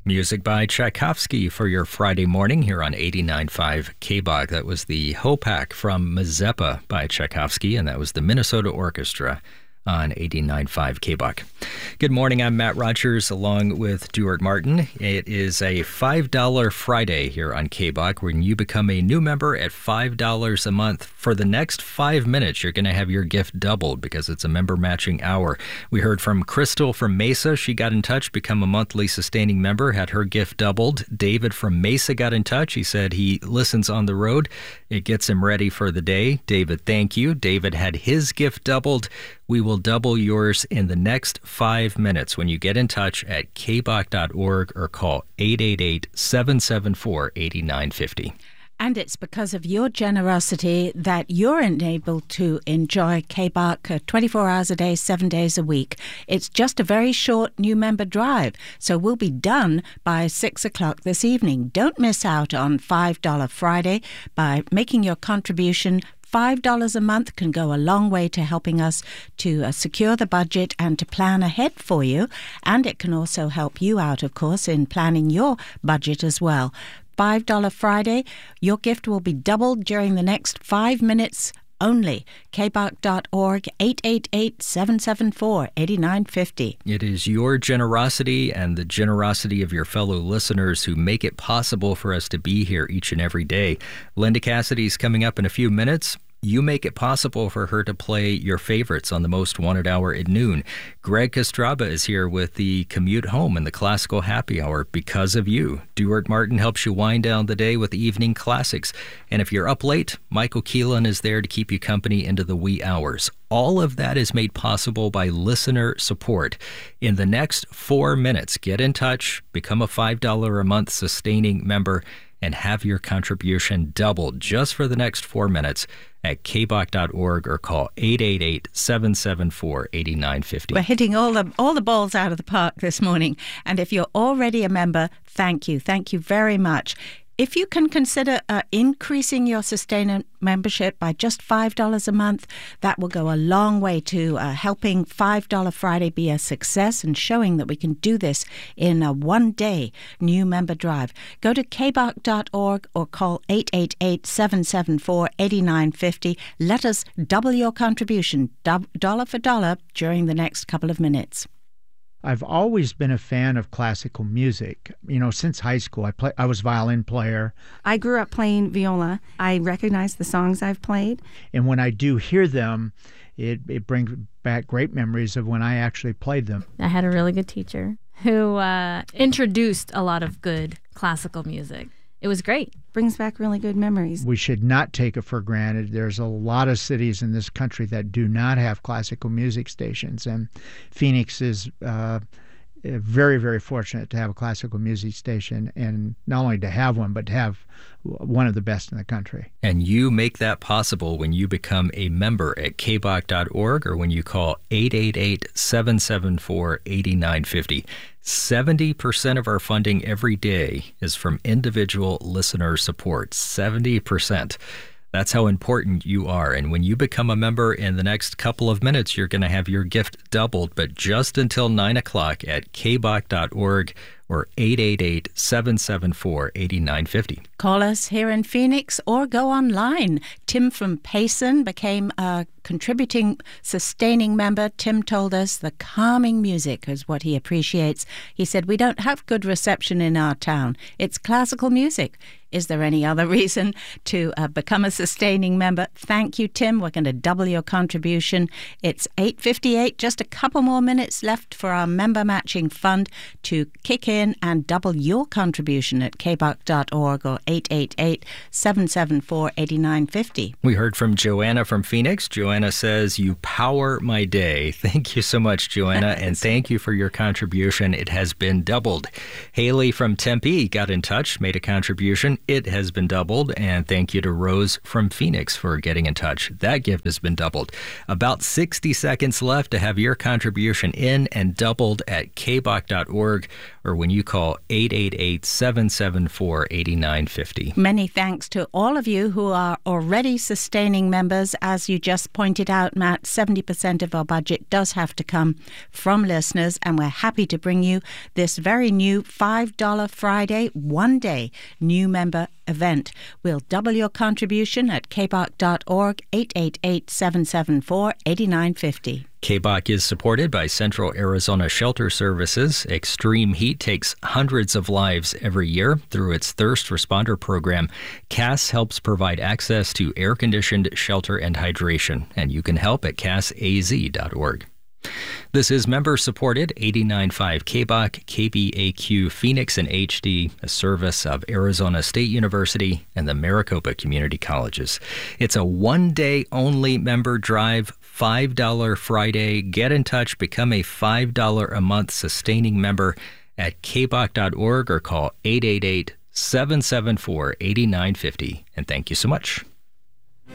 Music by Tchaikovsky for your Friday morning here on 89.5 KBOG. That was the Hopak from Mazeppa by Tchaikovsky, and that was the Minnesota Orchestra on 89.5 KBOG. Good morning, I'm Matt Rogers along with Stuart Martin. It is a $5 Friday here on KBOG when you become a new member at $5 a month. For the next 5 minutes, you're going to have your gift doubled because it's a member matching hour. We heard from Crystal from Mesa. She got in touch, become a monthly sustaining member, had her gift doubled. David from Mesa got in touch. He said he listens on the road. It gets him ready for the day. David, thank you. David had his gift doubled. We will double yours in the next 5 minutes when you get in touch at kbok.org or call 888-774-8950. And it's because of your generosity that you're enabled to enjoy KBOG 24 hours a day, 7 days a week. It's just a very short new member drive, so we'll be done by 6 o'clock this evening. Don't miss out on $5 Friday by making your contribution. $5 a month can go a long way to helping us to secure the budget and to plan ahead for you. And it can also help you out, of course, in planning your budget as well. $5 Friday, your gift will be doubled during the next 5 minutes only. kbok.org, 888-774-8950. It is your generosity and the generosity of your fellow listeners who make it possible for us to be here each and every day. Linda Cassidy's coming up in a few minutes. You make it possible for her to play your favorites on the Most Wanted Hour at noon. Greg Kostraba is here with the commute home and the classical happy hour because of you. Stuart Martin helps you wind down the day with the evening classics. And if you're up late, Michael Keelan is there to keep you company into the wee hours. All of that is made possible by listener support. In the next 4 minutes, get in touch, become a $5 a month sustaining member, and have your contribution doubled just for the next 4 minutes at kbok.org or call 888-774-8950. We're hitting all the balls out of the park this morning. And if you're already a member, thank you. Thank you very much. If you can consider increasing your sustainer membership by just $5 a month, that will go a long way to helping $5 Friday be a success and showing that we can do this in a one-day new member drive. Go to kbok.org or call 888-774-8950. Let us double your contribution, dollar for dollar, during the next couple of minutes. I've always been a fan of classical music. Since high school, I was a violin player. I grew up playing viola. I recognize the songs I've played. And when I do hear them, it brings back great memories of when I actually played them. I had a really good teacher who introduced a lot of good classical music. It was great. Brings back really good memories. We should not take it for granted. There's a lot of cities in this country that do not have classical music stations, and Phoenix is very, very fortunate to have a classical music station, and not only to have one, but to have one of the best in the country. And you make that possible when you become a member at kbok.org or when you call 888-774-8950. 70% of our funding every day is from individual listener support. 70%. That's how important you are. And when you become a member in the next couple of minutes, you're going to have your gift doubled, but just until 9 o'clock at kbok.org or 888-774-8950. Call us here in Phoenix or go online. Tim from Payson became a contributing, sustaining member. Tim told us the calming music is what he appreciates. He said, we don't have good reception in our town. It's classical music. Is there any other reason to become a sustaining member? Thank you, Tim. We're going to double your contribution. It's 8:58, just a couple more minutes left for our member matching fund to kick in and double your contribution at kbok.org or 888-774-8950. We heard from Joanna from Phoenix. Joanna says, you power my day. Thank you so much, Joanna, and thank you for your contribution. It has been doubled. Haley from Tempe got in touch, made a contribution. It has been doubled. And thank you to Rose from Phoenix for getting in touch. That gift has been doubled. About 60 seconds left to have your contribution in and doubled at kbok.org or when when you call 888-774-8950. Many thanks to all of you who are already sustaining members. As you just pointed out, Matt, 70% of our budget does have to come from listeners, and we're happy to bring you this very new $5 Friday, one-day new member event. We'll double your contribution at kbach.org, 888-774-8950. KBOC is supported by Central Arizona Shelter Services. Extreme heat takes hundreds of lives every year. Through its Thirst Responder program, CAS helps provide access to air-conditioned shelter and hydration, and you can help at casaz.org. This is member-supported 89.5 KBOC, KBAQ Phoenix in HD, a service of Arizona State University and the Maricopa Community Colleges. It's a one-day-only member drive, $5 Friday. Get in touch, become a $5 a month sustaining member at kbach.org or call 888-774-8950. And thank you so much.